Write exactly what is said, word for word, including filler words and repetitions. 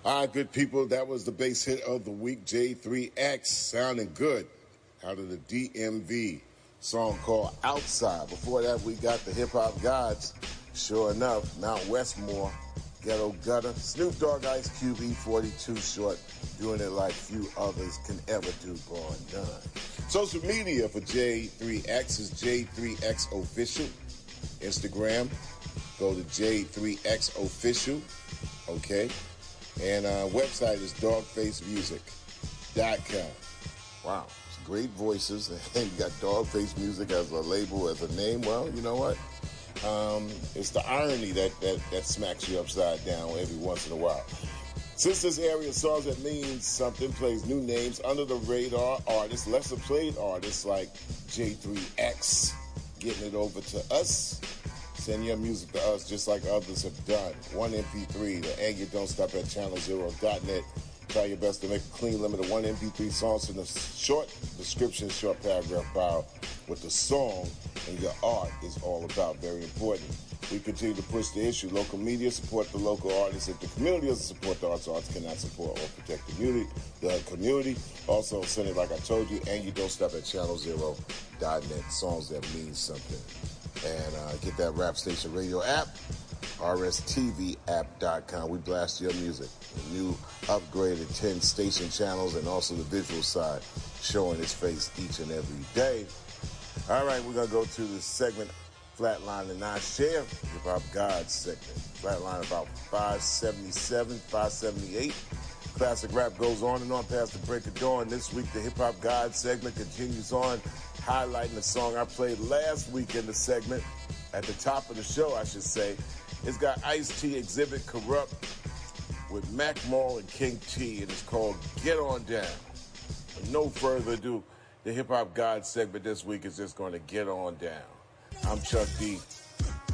All right, good people, that was the bass hit of the week, J three X, sounding good, out of the D M V, song called Outside. Before that, we got the Hip Hop Gods, sure enough, Mount Westmore, Ghetto Gutter, Snoop Dogg, Ice Cube, E forty-two Short, doing it like few others can ever do, bar none. Social media for J three X is J three X Official. Instagram, go to J three X Official, okay? And uh, website is dogface music dot com. Wow, it's great voices. And you got Dogface Music as a label, as a name. Well, you know what? Um, it's the irony that, that, that smacks you upside down every once in a while. Since this area of songs that means something plays new names, under the radar artists, lesser played artists like J three X, getting it over to us. Send your music to us just like others have done. One M P three, the And You Don't Stop at channel zero dot net. Try your best to make a clean limit of one M P three songs in a short description, short paragraph bio with the song and your art is all about. Very important. We continue to push the issue. Local media support the local artists. If the community doesn't support the arts, arts cannot support or protect the community. The community. Also, send it like I told you, And You Don't Stop at channel zero dot net. Songs that mean something. And uh, get that Rap Station Radio app, R S T V app dot com. We blast your music. The new upgraded ten station channels and also the visual side showing its face each and every day. All right, we're going to go to the segment Flatline and I Share, Hip Hop Gods segment. Flatline about five seventy-seven, five seventy-eight. Classic rap goes on and on past the break of dawn. This week, the Hip Hop Gods segment continues on, highlighting the song I played last week in the segment. At the top of the show, I should say. It's got Ice-T, Exhibit, Corrupt with Mac Mall and King T, and it's called Get On Down. With no further ado, the Hip Hop Gods segment this week is just going to get on down. I'm Chuck D.